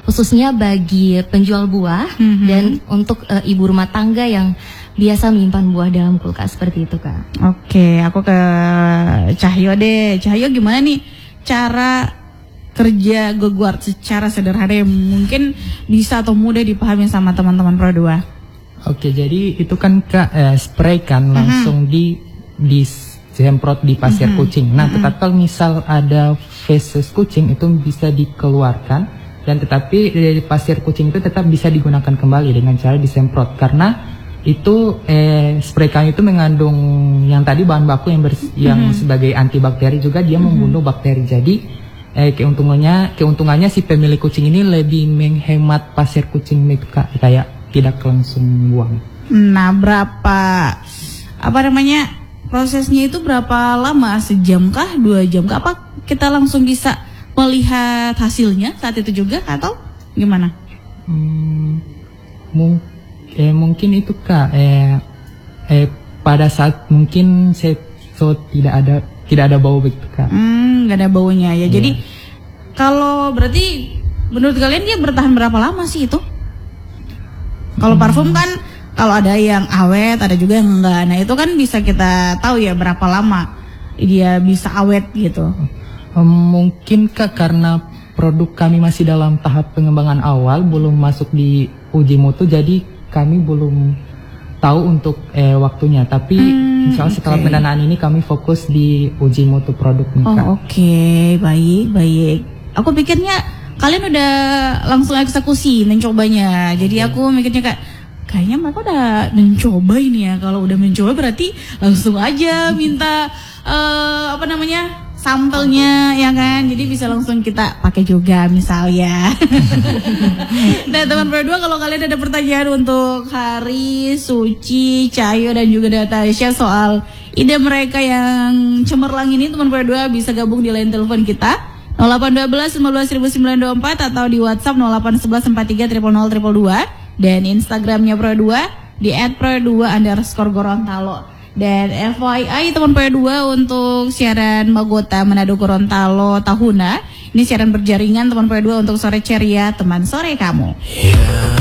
khususnya bagi penjual buah dan untuk ibu rumah tangga yang biasa menyimpan buah dalam kulkas seperti itu, Kak. Oke, aku ke Cahyo deh. Cahyo, gimana nih cara kerja GoGuard secara sederhana yang mungkin bisa atau mudah dipahami sama teman-teman Pro 2? Oke, jadi itu kan spray kan langsung disemprot di pasir kucing. Nah, tetapi kalau misal ada feses kucing itu bisa dikeluarkan, dan tetapi dari pasir kucing itu tetap bisa digunakan kembali dengan cara disemprot, karena itu spray kami itu mengandung yang tadi bahan baku yang sebagai antibakteri juga, dia membunuh bakteri. Jadi keuntungannya si pemilik kucing ini lebih menghemat pasir kucing itu, Kak, kayak tidak langsung buang. Nah, prosesnya itu berapa lama? Sejam kah? 2 jam kah? Apa kita langsung bisa melihat hasilnya saat itu juga atau gimana? Mungkin itu, Kak, pada saat mungkin tidak ada bau begitu, Kak. Nggak ada baunya ya. Jadi kalau berarti menurut kalian dia bertahan berapa lama sih itu? Kalau parfum kan kalau ada yang awet, ada juga yang enggak. Nah, itu kan bisa kita tahu ya berapa lama dia bisa awet gitu. Mungkin, Kak, karena produk kami masih dalam tahap pengembangan awal, belum masuk di uji mutu, jadi kami belum tahu untuk waktunya. Tapi insya Allah setelah pendanaan ini kami fokus di uji mutu produk nih, Kak. Oke, baik. Aku pikirnya kalian udah langsung eksekusi mencobanya. Jadi aku mikirnya kayaknya mereka udah mencoba ini ya. Kalau udah mencoba berarti langsung aja minta sampelnya ya kan. Jadi bisa langsung kita pakai juga misalnya. Nah, teman Pro 2, kalau kalian ada pertanyaan untuk Hari, Suci, Cahyo dan juga Natasha soal ide mereka yang cemerlang ini, teman Pro 2 bisa gabung di line telepon kita 0812 15 1924 atau di WhatsApp 0811 43 000 222 dan Instagramnya Pro 2 di @pro2_Gorontalo. Dan FYI teman Pro 2, untuk siaran Magota Manado Gorontalo Tahuna, ini siaran berjaringan teman Pro 2 untuk sore ceria, teman sore kamu.